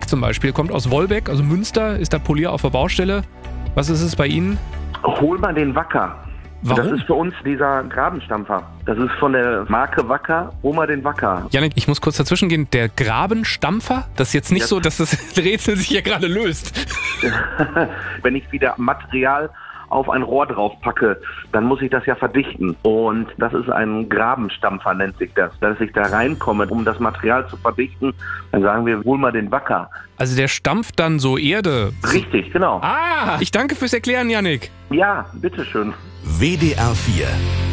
zum Beispiel kommt aus Wolbeck, also Münster, ist da Polier auf der Baustelle. Was ist es bei Ihnen? Hol mal den Wacker. Warum? Das ist für uns dieser Grabenstampfer. Das ist von der Marke Wacker. Hol mal den Wacker. Janik, ich muss kurz dazwischen gehen. Der Grabenstampfer? Das ist jetzt nicht so, dass das Rätsel sich hier gerade löst. Wenn ich wieder Material auf ein Rohr drauf packe, dann muss ich das ja verdichten. Und das ist ein Grabenstampfer, nennt sich das. Dass ich da reinkomme, um das Material zu verdichten, dann sagen wir, hol mal den Wacker. Also der stampft dann so Erde. Richtig, genau. Ah, ich danke fürs Erklären, Janik. Ja, bitteschön. WDR 4